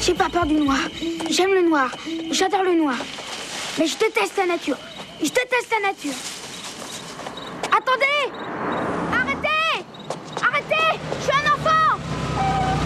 J'ai pas peur du noir. J'aime le noir. J'adore le noir. Mais je déteste la nature. Je déteste la nature. Attendez!